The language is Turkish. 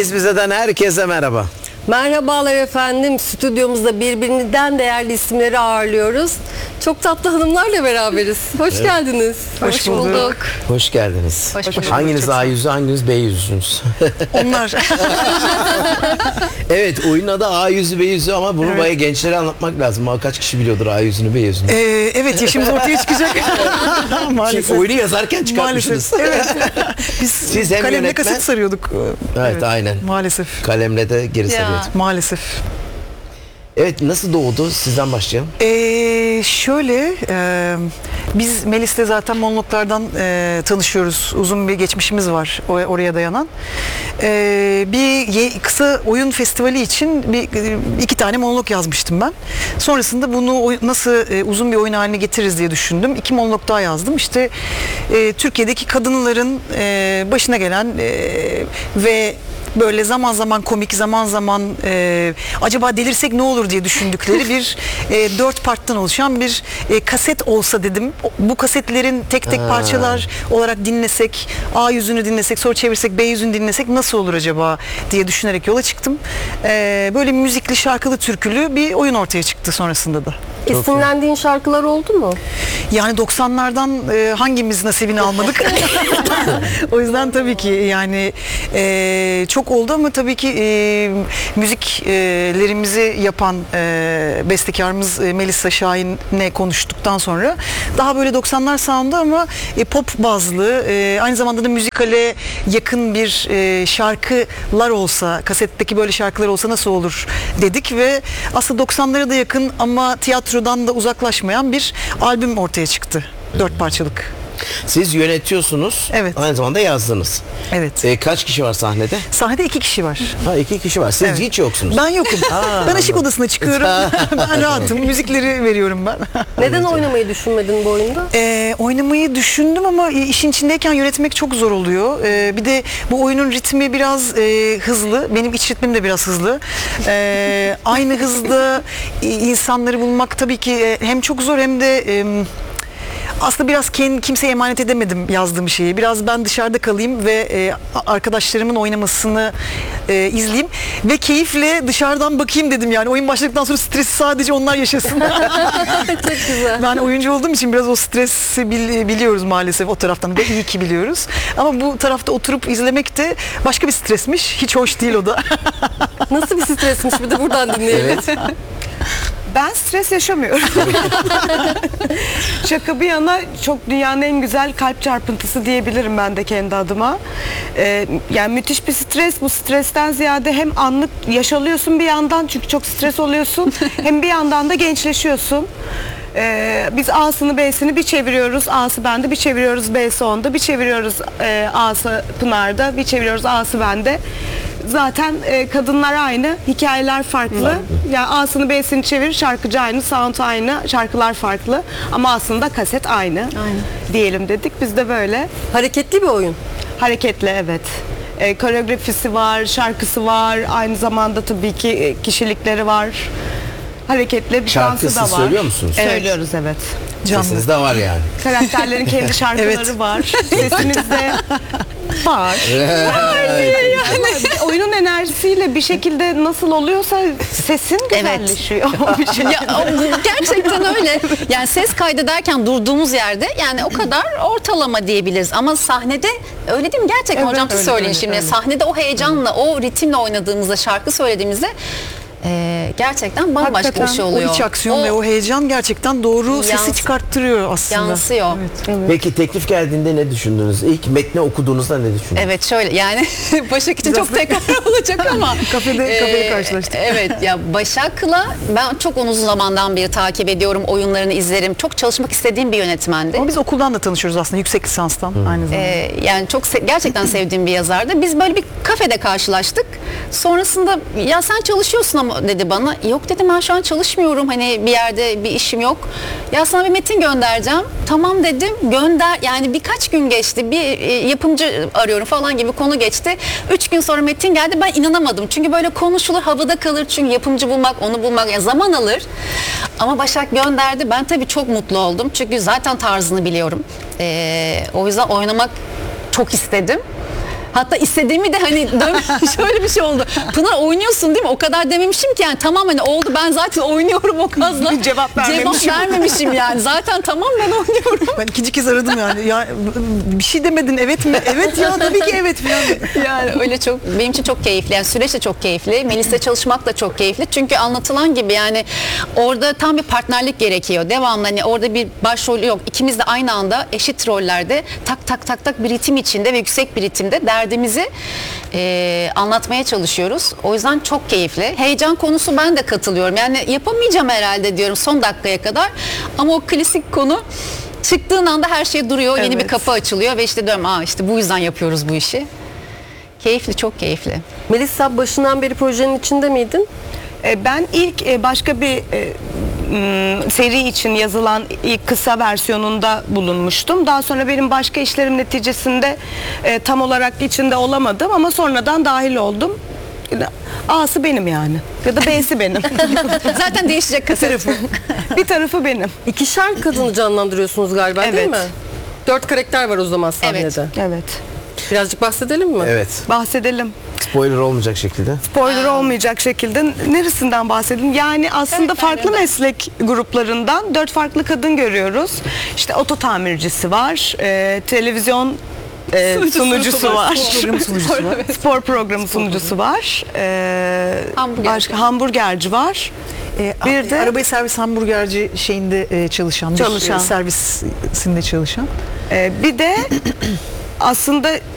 Biz Bize'den herkese merhaba. Merhabalar efendim. Stüdyomuzda birbirinden değerli isimleri ağırlıyoruz. Çok tatlı hanımlarla beraberiz. Hoş geldiniz. Hoş bulduk. Hoş geldiniz. Hoş bulduk. Hanginiz A yüzü, hanginiz B yüzüsünüz? Onlar. Evet, oyunun adı A yüzü, B yüzü ama bunu bayağı gençlere anlatmak lazım. Ama kaç kişi biliyordur A yüzünü, B yüzünü? Evet, yaşımız ortaya çıkacak. Maalesef. Oyunu yazarken çıkartmışsınız. Maalesef. Evet. Biz Siz hem kalemle yönetmen- kaset sarıyorduk. Evet, aynen. Maalesef. Kalemle de geri sarıyordu. Maalesef. Evet, nasıl doğdu? Sizden başlayalım. Şöyle, biz Melis'le zaten monologlardan tanışıyoruz. Uzun bir geçmişimiz var oraya dayanan. Bir kısa oyun festivali için iki tane monolog yazmıştım ben. Sonrasında bunu nasıl uzun bir oyun haline getiririz diye düşündüm. 2 monolog daha yazdım. İşte Türkiye'deki kadınların başına gelen ve böyle zaman zaman komik, zaman zaman acaba delirsek ne olur diye düşündükleri bir 4 parttan oluşan bir kaset olsa dedim. Bu kasetlerin tek tek parçalar olarak dinlesek, A yüzünü dinlesek, sonra çevirsek, B yüzünü dinlesek nasıl olur acaba diye düşünerek yola çıktım. Böyle müzikli, şarkılı, türkülü bir oyun ortaya çıktı sonrasında da. Esinlendiğin şarkılar oldu mu? Yani 90'lardan hangimiz nasibini almadık? O yüzden tabii ki yani çok oldu ama tabii ki müziklerimizi yapan bestekarımız Melisa Şahin'le konuştuktan sonra daha böyle 90'lar sound'u ama pop bazlı, aynı zamanda da müzikale yakın bir şarkılar olsa, kasetteki böyle şarkılar olsa nasıl olur dedik ve aslında 90'lara da yakın ama tiyatrodan da uzaklaşmayan bir albüm ortaya çıktı. 4 parçalık. Siz yönetiyorsunuz. Evet. Aynı zamanda yazdınız. Evet. Kaç kişi var sahnede? Sahnede 2 kişi var. Ha, 2 kişi var. Siz Evet. hiç yoksunuz. Ben yokum. Ben ışık odasına çıkıyorum. Ben rahatım. Müzikleri veriyorum ben. Neden oynamayı düşünmedin bu oyunda? Oynamayı düşündüm ama işin içindeyken yönetmek çok zor oluyor. Bir de bu oyunun ritmi biraz hızlı. Benim iç ritmim de biraz hızlı. Aynı hızda insanları bulmak tabii ki hem çok zor hem de aslında biraz kimseye emanet edemedim yazdığım şeyi. Biraz ben dışarıda kalayım ve arkadaşlarımın oynamasını izleyeyim ve keyifle dışarıdan bakayım dedim yani. Oyun başladıktan sonra stresi sadece onlar yaşasın. Çok güzel. Ben oyuncu olduğum için biraz o stresi biliyoruz maalesef o taraftan da iyi ki biliyoruz. Ama bu tarafta oturup izlemek de başka bir stresmiş. Hiç hoş değil o da. Nasıl bir stresmiş bir de buradan dinleyelim. Evet. Ben stres yaşamıyorum. Şaka bir yana çok dünyanın en güzel kalp çarpıntısı diyebilirim ben de kendi adıma. Yani müthiş bir stres. Bu stresten ziyade hem anlık yaşalıyorsun bir yandan çünkü çok stres oluyorsun. Hem bir yandan da gençleşiyorsun. Biz A'sını B'sini bir çeviriyoruz. A'sı bende, bir çeviriyoruz B'si onda, bir çeviriyoruz A'sı Pınar'da, bir çeviriyoruz A'sı bende. Zaten kadınlar aynı, hikayeler farklı. Yani A'sını B'sini çevir, şarkıcı aynı, sound aynı, şarkılar farklı. Ama aslında kaset aynı. Diyelim dedik. Biz de böyle. Hareketli bir oyun. Hareketli, evet. Koreografisi var, şarkısı var. Aynı zamanda tabii ki kişilikleri var. Hareketli bir Şarkı dansı da var. siz söylüyor musunuz? Evet. Söylüyoruz, evet. Canlı. Sesiniz de var yani. Karakterlerin kendi şarkıları Evet. var. Sesimiz de var. Yani oyunun enerjisiyle bir şekilde nasıl oluyorsa sesin güzelleşiyor. Bir şey. Ya, gerçekten öyle. Yani ses kaydederken durduğumuz yerde yani o kadar ortalama diyebiliriz. Ama sahnede öyle değil mi? Gerçekten Evet, hocam siz öyle, söyleyin öyle, şimdi. öyle. Sahnede o heyecanla, o ritimle oynadığımızda, şarkı söylediğimizde gerçekten bambaşka Hakikaten bir şey O oluyor. iç aksiyon ve o heyecan gerçekten doğru sesi çıkarttırıyor aslında. yansıyor. Peki teklif geldiğinde ne düşündünüz? İlk metni okuduğunuzda ne düşündünüz? Evet şöyle yani Başak için çok tekrar olacak ama Kafede karşılaştık. Evet ya Başak'la ben çok uzun zamandan beri takip ediyorum, oyunlarını izlerim. Çok çalışmak istediğim bir yönetmendi. Ama biz okuldan da tanışıyoruz aslında, yüksek lisanstan aynı zamanda. Yani çok gerçekten sevdiğim bir yazardı. Biz böyle bir kafede karşılaştık. Sonrasında ya sen çalışıyorsun ama dedi bana. Yok dedim, ben şu an çalışmıyorum. Hani bir yerde bir işim yok. Ya sana bir metin göndereceğim. Tamam dedim. Gönder. Yani birkaç gün geçti. Bir yapımcı arıyorum falan gibi konu geçti. 3 gün sonra metin geldi. Ben inanamadım. Çünkü böyle konuşulur, havada kalır. Çünkü yapımcı bulmak, onu bulmak yani zaman alır. Ama Başak gönderdi. Ben tabii çok mutlu oldum. Çünkü zaten tarzını biliyorum. O yüzden oynamak çok istedim. Hatta istediğimi de hani şöyle bir şey oldu. Pınar oynuyorsun değil mi? O kadar dememişim ki yani tamam hani oldu ben zaten oynuyorum o kazla. Cevap vermemişim. Cevap vermemişim yani. Zaten tamam ben oynuyorum. Ben ikinci kez aradım yani. Ya bir şey demedin evet mi? Evet ya tabii ki evet falan. Yani öyle çok benim için çok keyifli. Yani süreç de çok keyifli. Melis'le çalışmak da çok keyifli. Çünkü anlatılan gibi yani orada tam bir partnerlik gerekiyor. Devamlı hani orada bir başrol yok. İkimiz de aynı anda eşit rollerde tak tak tak tak bir ritim içinde ve yüksek bir ritimde derdimizi anlatmaya çalışıyoruz. O yüzden çok keyifli. Heyecan konusu ben de katılıyorum. Yani yapamayacağım herhalde diyorum son dakikaya kadar. Ama o klasik konu çıktığın anda her şey duruyor. Yeni bir Evet. kapı açılıyor ve işte diyorum işte bu yüzden yapıyoruz bu işi. Keyifli, çok keyifli. Melis sen başından beri projenin içinde miydin? Ben ilk başka bir seri için yazılan ilk kısa versiyonunda bulunmuştum. Daha sonra benim başka işlerim neticesinde tam olarak içinde olamadım ama sonradan dahil oldum. A'sı benim yani. Ya da B'si benim. Zaten değişecek kaset. Bir tarafı benim. İkişer kadını canlandırıyorsunuz galiba değil Evet. mi? 4 karakter var o zaman sahnede. Evet. Evet. Birazcık bahsedelim mi? Evet. Bahsedelim. Spoiler olmayacak şekilde. Spoiler olmayacak şekilde neresinden bahsedeyim? Yani aslında farklı meslek gruplarından 4 farklı kadın görüyoruz. İşte oto tamircisi var, televizyon sunucusu var. Program sunucusu var. Spor programı sunucusu var. Hamburgerci. Başka hamburgerci var. Bir de arabayı servis hamburgerci şeyinde çalışan, bir Çalışan. servisinde çalışan. Bir de aslında